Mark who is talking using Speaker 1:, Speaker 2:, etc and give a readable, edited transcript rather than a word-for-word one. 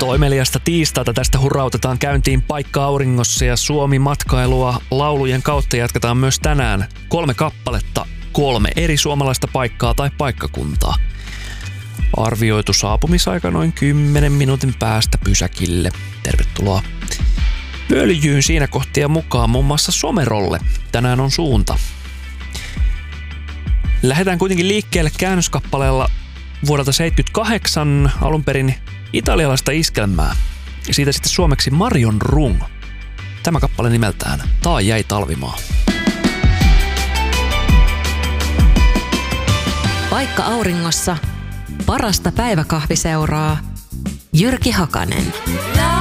Speaker 1: Toimeliasta tiistaita tästä hurautetaan käyntiin Paikka auringossa ja Suomi-matkailua laulujen kautta jatketaan myös tänään. 3 kappaletta, 3 eri suomalaista paikkaa tai paikkakuntaa. Arvioitu saapumisaika noin 10 minuutin päästä pysäkille. Tervetuloa Pöljyyn siinä kohtia mukaan muun muassa Somerolle. Tänään on suunta. Lähdetään kuitenkin liikkeelle käännöskappaleella vuodelta 1978 alun perin italialaista iskelmää ja siitä sitten suomeksi Marion Rung. Tämä kappale nimeltään Taa jäi talvimaa.
Speaker 2: Paikka auringossa parasta päiväkahviseuraa Jyrki Hakanen.